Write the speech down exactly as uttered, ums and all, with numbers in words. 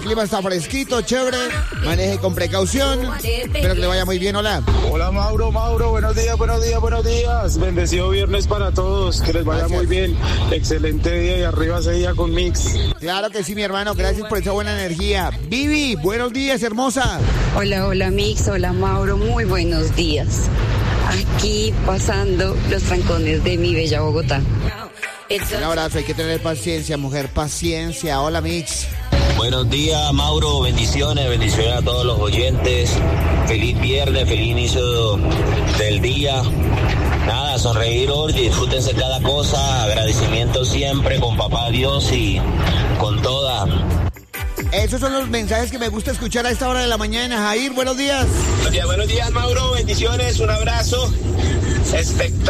El clima está fresquito, chévere. Maneje con precaución. Espero que le vaya muy bien. Hola. Hola, Mauro, Mauro. Buenos días, buenos días, buenos días. Bendecido viernes para todos. Que les vaya Gracias. Muy bien. Excelente día y arriba ese día con Mix. Claro que sí, mi hermano. Gracias por esa buena energía. Vivi, buenos días, hermosa. Hola, hola, Mix. Hola, Mauro. Muy buenos días. Aquí pasando los trancones de mi bella Bogotá. Un abrazo. Hay que tener paciencia, mujer. Paciencia. Hola, Mix. Buenos días, Mauro, bendiciones, bendiciones a todos los oyentes. Feliz viernes, feliz inicio del día. Nada, sonreír hoy, disfrútense cada cosa, agradecimiento siempre con papá Dios y con toda. Esos son los mensajes que me gusta escuchar a esta hora de la mañana. Jair, buenos días. Buenos días, buenos días, Mauro, bendiciones, un abrazo espectacular.